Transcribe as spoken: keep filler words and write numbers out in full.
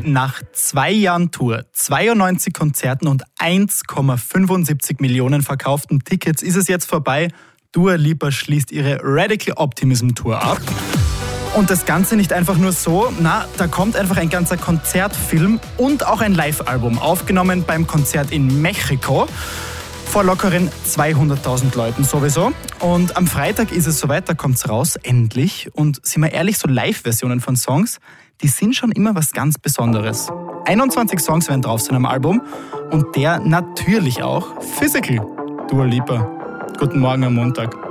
nach zwei Jahren Tour, zweiundneunzig Konzerten und eins Komma fünfundsiebzig Millionen verkauften Tickets ist es jetzt vorbei. Dua Lipa schließt ihre Radical Optimism Tour ab. Und das Ganze nicht einfach nur so, na, da kommt einfach ein ganzer Konzertfilm und auch ein Live-Album, aufgenommen beim Konzert in Mexiko. Vor lockeren zweihunderttausend Leuten sowieso. Und am Freitag ist es soweit, da kommt's raus, endlich. Und sind wir ehrlich, so Live-Versionen von Songs, die sind schon immer was ganz Besonderes. einundzwanzig Songs werden drauf sein am Album. Und der natürlich auch Physical, Dua Lipa. Guten Morgen am Montag.